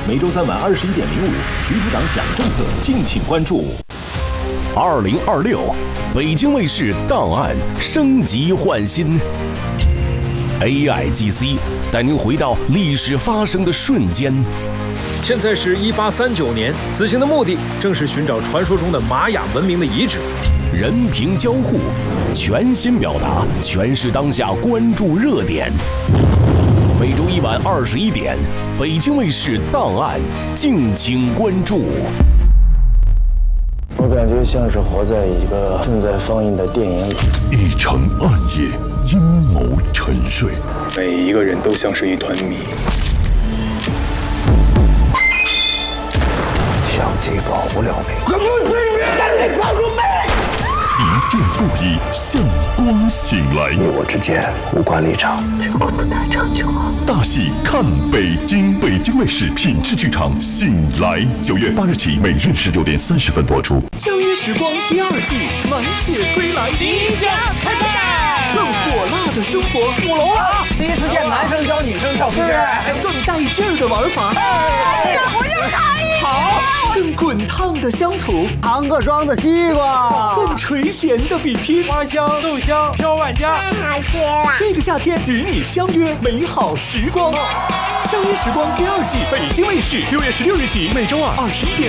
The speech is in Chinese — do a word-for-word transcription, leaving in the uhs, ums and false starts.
每周三晚二十一点零五，局处长讲政策，敬请关注。 二零二六，北京卫视档案升级换新 ，A I G C 带您回到历史发生的瞬间。 现在是一八三九年，此行的目的正是寻找传说中的玛雅文明的遗址。 人平交互，全新表达，诠释当下关注热点。每周一晚二十一点，北京卫视档案，敬请关注。 我感觉像是活在一个正在放映的电影里。 一城暗夜，阴谋沉睡， 每一个人都像是一团谜。 相机保不了美，可不是赶紧抓住美。 一件故意向光醒来， 你我之间无关立场，这个不太长久啊。 大戏看北京，北京卫视品质剧场醒来，九月八日起每日十九点三十分播出。 相约时光第二季满血归来， 即将开赛， 更火辣的生活， 舞龙啊！第一次见男生教女生跳皮筋， 更带劲儿的玩法， 哎呀，我就差一好，更滚烫的乡土， 唐各庄的西瓜， 更垂涎的比拼， 花香豆香飘万家， 太好吃了！ 这个夏天与你相约美好时光，相约时光第二季，北京卫视六月十六日起，每周二二十一点